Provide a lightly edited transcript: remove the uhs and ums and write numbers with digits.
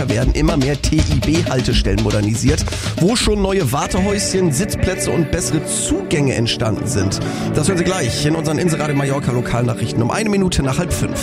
werden immer mehr TIB-Haltestellen modernisiert, wo schon neue Wartehäuschen, Sitzplätze und bessere Zugänge entstanden sind. Das hören Sie gleich in unseren Inseradio Mallorca Lokalnachrichten um 1 Minute nach 4:30.